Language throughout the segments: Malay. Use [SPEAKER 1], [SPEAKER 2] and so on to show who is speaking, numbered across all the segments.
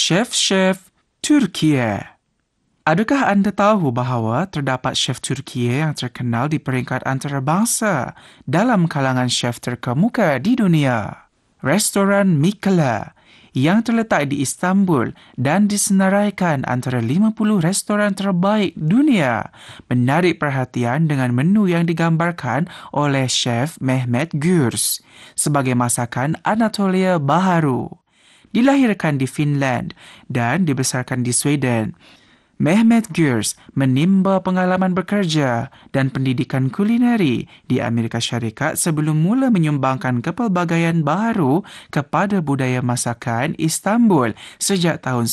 [SPEAKER 1] Chef-chef Turkiye. Adakah anda tahu bahawa terdapat chef Turkiye yang terkenal di peringkat antarabangsa dalam kalangan chef terkemuka di dunia? Restoran Mikela yang terletak di Istanbul dan disenaraikan antara 50 restoran terbaik dunia menarik perhatian dengan menu yang digambarkan oleh chef Mehmet Gürs sebagai masakan Anatolia baharu. Dilahirkan di Finland dan dibesarkan di Sweden, Mehmet Gürs menimba pengalaman bekerja dan pendidikan kulineri di Amerika Syarikat sebelum mula menyumbangkan kepelbagaian baharu kepada budaya masakan Istanbul sejak tahun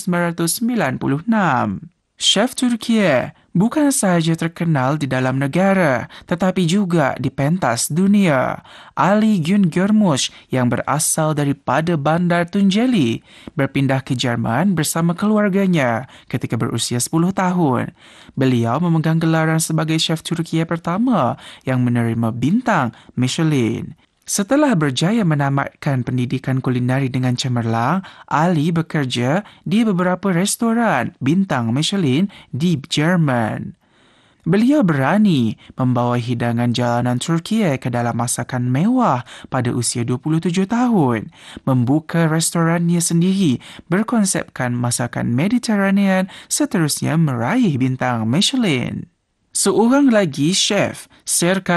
[SPEAKER 1] 1996. Chef Turkiye bukan sahaja terkenal di dalam negara, tetapi juga di pentas dunia. Ali Güngörmüş yang berasal daripada Bandar Tunceli berpindah ke Jerman bersama keluarganya ketika berusia 10 tahun. Beliau memegang gelaran sebagai chef Turkiye pertama yang menerima bintang Michelin. Setelah berjaya menamatkan pendidikan kulineri dengan cemerlang, Ali bekerja di beberapa restoran bintang Michelin di Jerman. Beliau berani membawa hidangan jalanan Turkiye ke dalam masakan mewah pada usia 27 tahun, membuka restorannya sendiri berkonsepkan masakan Mediterranean, seterusnya meraih bintang Michelin. Seorang lagi chef, Serkan